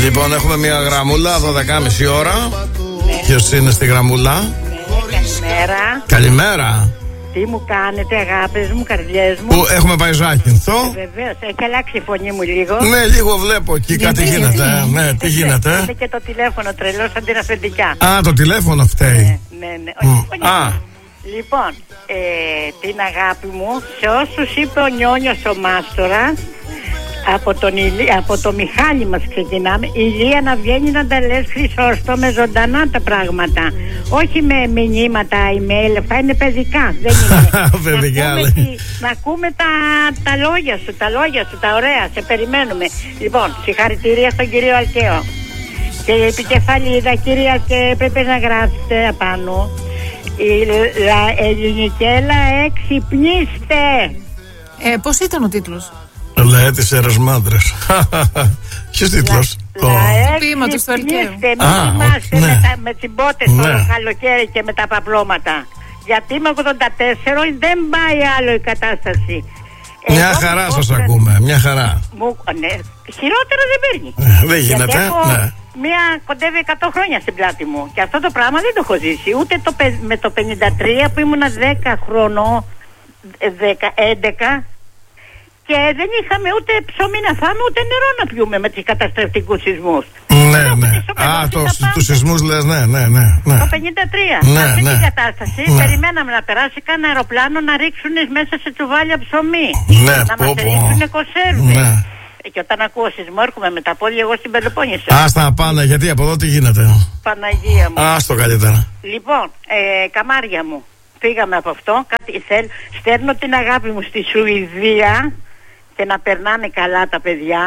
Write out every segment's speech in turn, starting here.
Λοιπόν, έχουμε μια γραμμούλα 12.30 ώρα. Ποιος είναι στη γραμμούλα? Καλημέρα. Καλημέρα. Τι μου κάνετε, αγάπες μου, καρδιές μου? Που έχουμε πάει Ζάκυνθο. Βεβαίως, έχει αλλάξει η φωνή μου λίγο. Ναι, λίγο βλέπω εκεί κάτι γίνεται. Ναι, τι γίνεται? Είναι και το τηλέφωνο τρελό σαν την αφεντικά. Α, το τηλέφωνο φταίει. Ναι. Όχι, λοιπόν, την αγάπη μου σε όσους είπε ο Νιόνιος ο Μάστορας, από το Μιχάλη μας ξεκινάμε. Ηλία, να βγαίνει να τα λες Χρυσόστο με ζωντανά τα πράγματα, όχι με μηνύματα, email. Αυτά είναι παιδικά, δεν είναι. Παιδικά, να ακούμε τα λόγια σου, τα ωραία. Σε περιμένουμε. Λοιπόν, συγχαρητήρια στον κύριο Αλκαίο. Και η επικεφαλίδα, κύριε Αλκαίο, πρέπει να γράψετε απάνω: η Ελληνικέλα, εξυπνήστε. Πώς ήταν ο τίτλος? Λαέ τις Ερασμάντρες. Ποιος τίτλος? Ποίημα του Αλκαίου. Μην είμαστε με τσιμπότες το καλοκαίρι και με τα παπλώματα. Γιατί με 84 δεν πάει άλλο η κατάσταση. Μια χαρά σας ακούμε, μια χαρά. Ναι, χειρότερα δεν παίρνει. Δεν γίνεται, ναι. Μία κοντεύει 100 χρόνια στην πλάτη μου. Και αυτό το πράγμα δεν το έχω ζήσει. Ούτε με το 53 που ήμουνα 10 χρονών, 11. Και δεν είχαμε ούτε ψωμί να φάμε, ούτε νερό να πιούμε με τους καταστρεφτικούς σεισμούς. Ναι. Α, τους σεισμούς λες, ναι. Το 53. Αυτή την κατάσταση περιμέναμε να περάσει κανένα αεροπλάνο να ρίξουν μέσα σε τσουβάλια ψωμί. Να μας ρίξουν κονσέρβες. Και όταν ακούω σεισμό έρχομαι με τα πόδια εγώ στην Πελοπόννησο. Άστα να πάνε, γιατί από εδώ τι γίνεται? Παναγία μου. Άστο καλύτερα. Λοιπόν, καμάρια μου, φύγαμε από αυτό. Στέλνω την αγάπη μου στη Σουηδία και να περνάνε καλά τα παιδιά.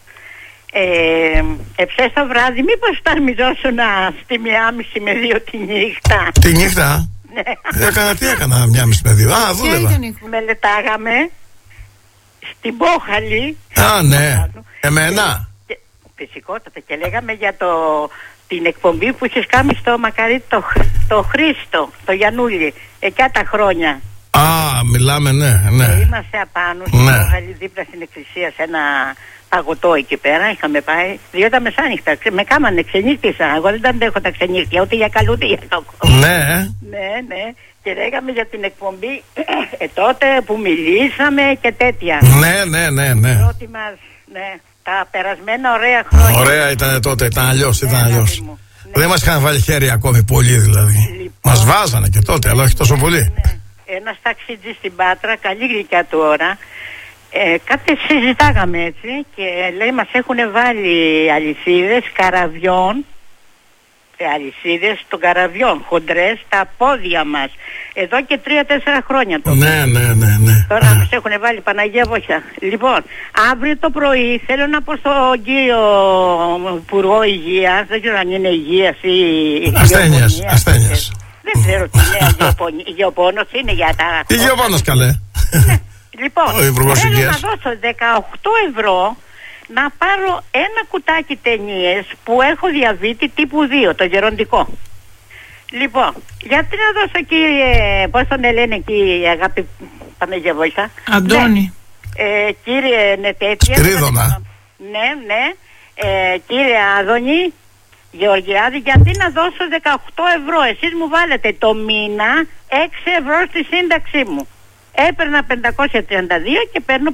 Εχθές το βράδυ μήπως σταρμιζόσουν στη 1.30 με 2 τη νύχτα? Τη νύχτα? Ναι. Τι έκανα 1.30 με 2? Α, δούλευα. Μελετάγαμε στην Πόχαλη. Α, ναι. Εμένα. Φυσικότατα. Και λέγαμε για την εκπομπή που είχες κάνει στο Μακαρίτη το Χρήστο, το Γιαννούλη, εκείνα τα χρόνια. Α, μιλάμε, ναι. Είμαστε απάνω στην Πόχαλη, δίπλα στην εκκλησία, σε ένα παγωτό εκεί πέρα. Είχαμε πάει 2 τα μεσάνυχτα. Με κάμανε, ξενύχτησα. Εγώ δεν τα αντέχω τα ξενύχτια, ούτε για καλό ούτε για κακό. Ναι. Και λέγαμε για την εκπομπή τότε που μιλήσαμε και τέτοια. Ναι. Πρώτη μας, τα περασμένα ωραία χρόνια. Ωραία ήταν τότε, ήταν αλλιώς. Δεν μας είχαν βάλει χέρι ακόμη πολύ δηλαδή. Λοιπόν, μας βάζανε και τότε, αλλά όχι τόσο πολύ. Ένας ταξιτζής στην Πάτρα, καλή γλυκιά του ώρα, κάτι συζητάγαμε έτσι και λέει μας έχουν βάλει αλυσίδες καραβιών, αλυσίδες των καραβιών χοντρές στα πόδια μας εδώ και 3-4 χρόνια τώρα. Ναι. Τώρα μας έχουν βάλει, Παναγία βοήθεια. Λοιπόν, αύριο το πρωί θέλω να πω στον κύριο Υπουργό Υγείας, δεν ξέρω αν είναι υγείας ή ασθένειας. Δεν ξέρω τι είναι, υγειοπόνος είναι για τα... Υγειοπόνος καλέ. Λοιπόν, θέλω να δώσω 18 ευρώ να πάρω ένα κουτάκι ταινίες που έχω διαβήτη τύπου 2, το γεροντικό. Λοιπόν, γιατί να δώσω κύριε, πώς τον λένε εκεί η αγάπη, Παναγία βοήθεια. Αντώνη. Κύριε Νετέτια. Σπυρίδωνα. Ναι. Κύριε Άδωνη Γεωργιάδη, γιατί να δώσω 18 ευρώ? Εσείς μου βάλετε το μήνα 6 ευρώ στη σύνταξή μου. Έπαιρνα 532 και παίρνω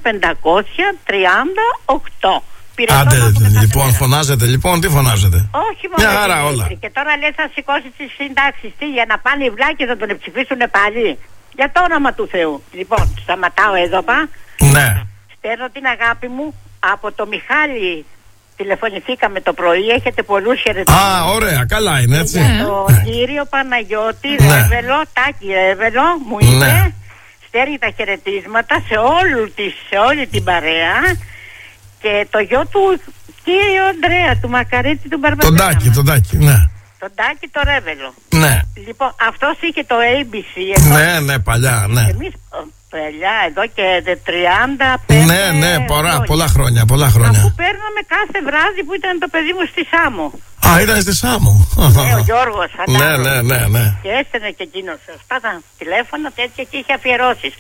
538. Άντε, λοιπόν, φωνάζετε, λοιπόν, τι φωνάζετε? Όχι μόνο. Μια χαρά όλα. Και τώρα λες θα σηκώσει τις συντάξεις. Τι, για να πάνε οι βλάκες να τον ψηφίσουν πάλι? Για το όνομα του Θεού. Λοιπόν, σταματάω εδώ πά. Ναι. Στέλνω την αγάπη μου από το Μιχάλη. Τηλεφωνηθήκαμε το πρωί, έχετε πολλούς χαιρετισμούς. Α, ωραία, καλά είναι έτσι. Το κύριο Παναγιώτη Ρέβελο, Τάκη Ρέβελο, μου είπε, στέλνει τα χαιρετίσματα σε όλη την παρέα και το γιο του κύριο Ανδρέα, του Μακαρίτη του Μπαρμπατέρα. Τον Τάκη, ναι. Τον Τάκη το Ρέβελο. Ναι. Λοιπόν, αυτός είχε το ABC. Ναι, παλιά, ναι. Εμείς παλιά, εδώ και 35 Ναι, πολλά χρόνια. Αφού παίρναμε κάθε βράδυ που ήταν το παιδί μου στη Σάμο. Α, ήταν στη Σάμο. Ο Γιώργος, Ναι. Και έστελνε και εκείνος. Αυτά τα τηλέφωνα τέτοια και είχε αφιερώσεις.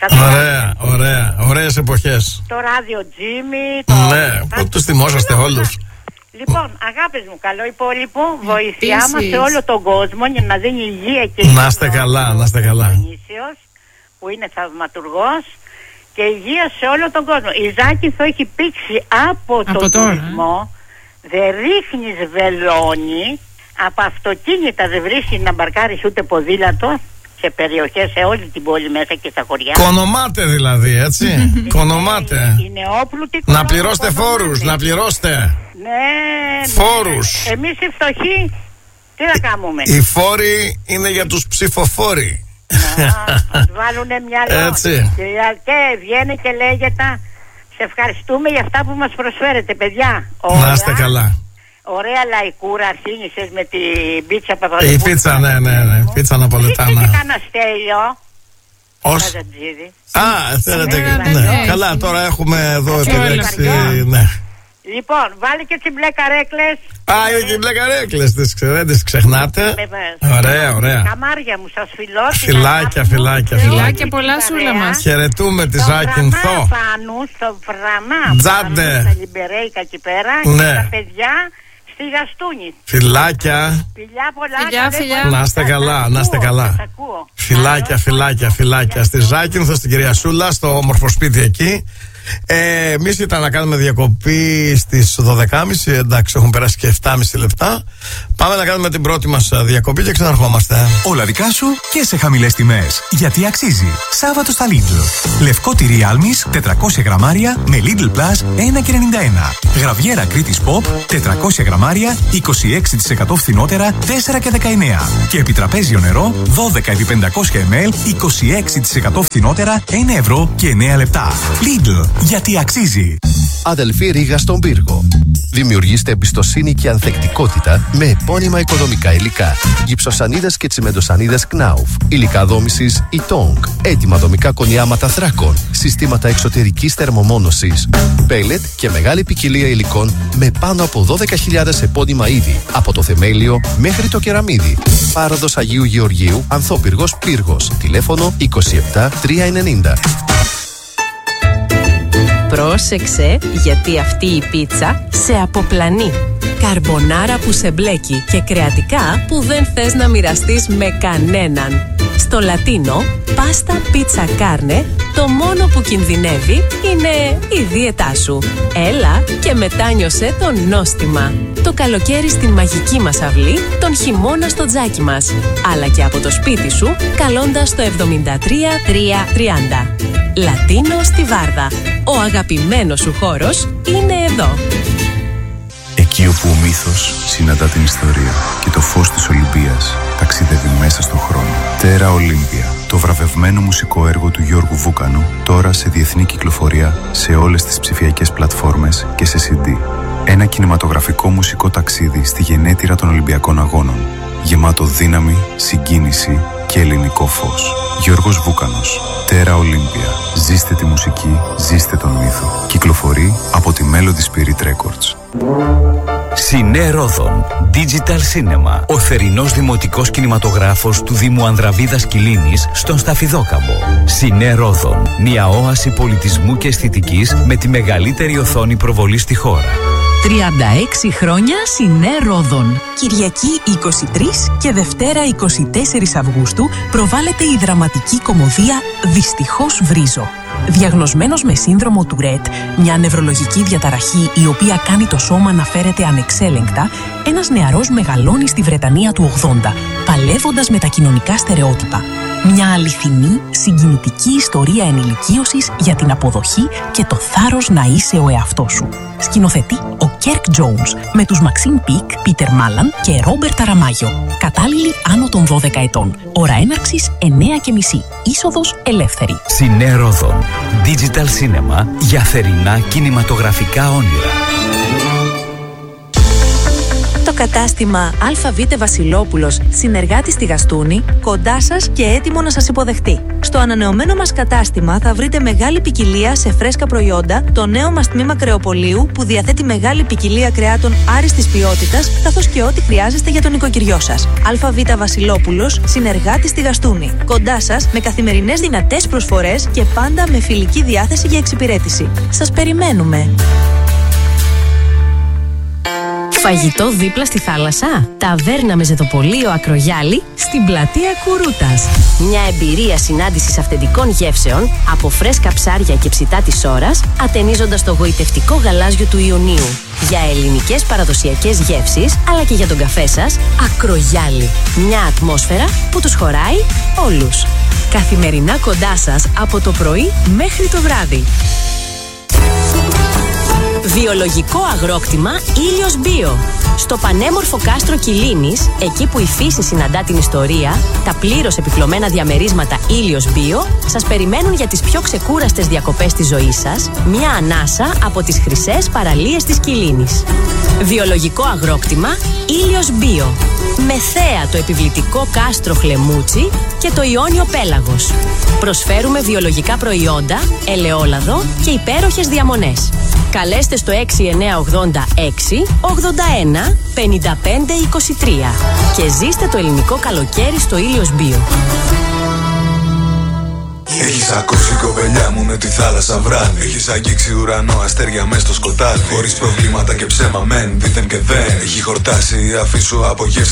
Ωραία. Ωραίες εποχές. Το ράδιο Τζίμι. Ναι, τους θυμόσαστε όλους. Λοιπόν, αγάπες μου, καλό υπόλοιπο, βοήθειά μας σε όλο τον κόσμο για να δίνει υγεία και να είστε καλά, να είστε καλά. Που είναι θαυματουργός και υγεία σε όλο τον κόσμο. Η Ζάκυνθο έχει πήξει από τον τουρισμό, δεν ρίχνεις βελόνι, από αυτοκίνητα δεν βρίσκει να μπαρκάρεις ούτε ποδήλατο σε περιοχές, σε όλη την πόλη μέσα και στα χωριά. Κονομάτε δηλαδή, έτσι. Κονομάτε. Είναι όπλουτοι. Να πληρώσετε φόρους, να πληρώσετε. Ναι. Φόρους. Εμείς οι φτωχοί, τι να κάνουμε. Οι φόροι είναι για τους ψηφοφόροι. Να βάλουνε μυαλό. Έτσι. Και βγαίνει και λέγεται, σε ευχαριστούμε για αυτά που μας προσφέρετε, παιδιά. Να είστε καλά. Ωραία λαϊκούρα, αρχίνησες με την πίτσα Παπαδοπούλου. Η πίτσα, ναι, πίτσα ναπολετάνα. Τι κάνα Στέλιο. Ως... θέλετε, ναι. Καλά, τώρα έχουμε εδώ επιλέξει, ναι. Λοιπόν, βάλει και τις μπλε καρέκλες. Είναι και οι μπλε καρέκλες, δεν τις ξεχνάτε. Ωραία. Καμάρια μου, σας φιλώ. Φιλάκια πολλά σούλα μας. Χαιρετούμε τη Ζάκυνθο. Στο Βρανά. Τζάντε. Στα Λιμπερέικα εκεί πέρα. Ναι. Και τα παιδιά στη Γαστούνη. Φιλάκια. Φιλιά. Να είστε καλά. Φιλάκια. Στη Ζάκυνθο, στην κυρία Σούλα, στο όμορφο σπίτι εκεί. Εμείς ήταν να κάνουμε διακοπή στις 12.30. Εντάξει, έχουν περάσει και 7,5 λεπτά. Πάμε να κάνουμε την πρώτη μας διακοπή και ξαναρχόμαστε. Όλα δικά σου και σε χαμηλές τιμές. Γιατί αξίζει. Σάββατο στα Lidl. Λευκό τυρί άλμης 400 γραμμάρια με Lidl Plus 1,91. Γραβιέρα Κρήτης Pop 400 γραμμάρια 26% φθηνότερα 4,19. Και επιτραπέζιο νερό 12 επί 500 ml 26% φθηνότερα 1 ευρώ και 9 λεπτά. Lidl. Γιατί αξίζει. Αδελφή Ρήγα στον πύργο. Δημιουργήστε εμπιστοσύνη και ανθεκτικότητα με επώνυμα οικοδομικά υλικά. Γυψοσανίδες και τσιμεντοσανίδες Knauf. Υλικά δόμησης Itong. Έτοιμα δομικά κονιάματα θράκων. Συστήματα εξωτερικής θερμομόνωσης. Πέλετ και μεγάλη ποικιλία υλικών με πάνω από 12.000 επώνυμα είδη. Από το θεμέλιο μέχρι το κεραμίδι. Πάροδος Αγίου Γεωργίου, Ανθόπυργος Πύργος. Τηλέφωνο 27 390. Πρόσεξε, γιατί αυτή η πίτσα σε αποπλανεί. Καρμπονάρα που σε μπλέκει και κρεατικά που δεν θες να μοιραστείς με κανέναν. Στο Λατίνο, πάστα πίτσα κάρνε, το μόνο που κινδυνεύει είναι η δίαιτά σου. Έλα και μετάνιωσε το νόστιμα. Το καλοκαίρι στην μαγική μας αυλή, τον χειμώνα στο τζάκι μας. Αλλά και από το σπίτι σου, καλώντας το 73330. Λατίνο στη Βάρδα. Ο αγαπημένος σου χώρος είναι εδώ. Εκεί όπου ο μύθος συναντά την ιστορία και το φως της Ολυμπίας ταξιδεύει μέσα στον χρόνο. Τέρα Ολύμπια, το βραβευμένο μουσικό έργο του Γιώργου Βούκανου, τώρα σε διεθνή κυκλοφορία σε όλες τις ψηφιακές πλατφόρμες και σε CD. Ένα κινηματογραφικό μουσικό ταξίδι στη γενέτειρα των Ολυμπιακών Αγώνων, γεμάτο δύναμη, συγκίνηση και ελληνικό φως. Γιώργος Βούκανος, Τέρα Ολύμπια. Ζήστε τη μουσική, ζήστε τον μύθο. Κυκλοφορεί από τη Melody Spirit Records. Σινέ Ρόδον Digital Cinema. Ο θερινός δημοτικός κινηματογράφος του Δήμου Ανδραβίδας Κιλίνης στον Σταφιδόκαμπο. Σινέ Ρόδον. Μια όαση πολιτισμού και αισθητικής με τη μεγαλύτερη οθόνη προβολή στη χώρα. 36 χρόνια Σινέ Ρόδον. Κυριακή 23 και Δευτέρα 24 Αυγούστου προβάλλεται η δραματική κωμωδία «Δυστυχώς βρίζω». Διαγνωσμένος με σύνδρομο Τουρέτ, μια νευρολογική διαταραχή η οποία κάνει το σώμα να φέρεται ανεξέλεγκτα, ένας νεαρός μεγαλώνει στη Βρετανία του 80, παλεύοντας με τα κοινωνικά στερεότυπα. Μια αληθινή, συγκινητική ιστορία ενηλικίωσης για την αποδοχή και το θάρρος να είσαι ο εαυτός σου. Σκηνοθετεί ο Κέρκ Τζόουνς με τους Μαξίμ Πικ, Πίτερ Μάλαν και Ρόμπερτ Αραμάγιο. Κατάλληλοι άνω των 12 ετών. Ώρα έναρξης 9:30. Είσοδος ελεύθερη. Σινέ Ρόδον. Digital Cinema για θερινά κινηματογραφικά όνειρα. Το κατάστημα ΑΒ Βασιλόπουλος, συνεργάτης στη Γαστούνη, κοντά σας και έτοιμο να σας υποδεχτεί. Στο ανανεωμένο μας κατάστημα θα βρείτε μεγάλη ποικιλία σε φρέσκα προϊόντα, το νέο μας τμήμα κρεοπολίου που διαθέτει μεγάλη ποικιλία κρεάτων άριστης ποιότητας, καθώς και ό,τι χρειάζεστε για τον νοικοκυριό σας. ΑΒ Βασιλόπουλος, συνεργάτης στη Γαστούνη. Κοντά σας με καθημερινές δυνατές προσφορές και πάντα με φιλική διάθεση για εξυπηρέτηση. Σας περιμένουμε. Φαγητό δίπλα στη θάλασσα. Ταβέρνα με ζεδοπολείο Ακρογιάλη στην πλατεία Κουρούτας. Μια εμπειρία συνάντησης αυθεντικών γεύσεων από φρέσκα ψάρια και ψητά της ώρας, ατενίζοντας το γοητευτικό γαλάζιο του Ιωνίου. Για ελληνικές παραδοσιακές γεύσεις, αλλά και για τον καφέ σας, Ακρογιάλη. Μια ατμόσφαιρα που τους χωράει όλους. Καθημερινά κοντά σας από το πρωί μέχρι το βράδυ. Βιολογικό αγρόκτημα Ήλιος Μπίο. Στο πανέμορφο κάστρο Κιλίνης, εκεί που η φύση συναντά την ιστορία, τα πλήρως επιπλωμένα διαμερίσματα Ήλιος Μπίο σας περιμένουν για τις πιο ξεκούραστες διακοπές της ζωής σας, μια ανάσα από τις χρυσές παραλίες της Κιλίνης. Βιολογικό αγρόκτημα Ήλιος Μπίο. Με θέα το επιβλητικό κάστρο Χλεμούτσι και το Ιόνιο Πέλαγος. Προσφέρουμε βιολογικά προϊόντα, ελαιόλαδο και υπέροχες διαμονές. Καλέστε στο 6986 81 55 23 και ζήστε το ελληνικό καλοκαίρι στο Ήλιος Μπίο. Έχεις ακούσει κοπελιά μου με τη θάλασσα βράδυ. Έχεις αγγίξει ουρανό, αστέρια μες στο σκοτάδι. Χωρίς προβλήματα και ψέμα μεν, δίθεν και δεν. Έχει χορτάσει η αφή σου από γεύση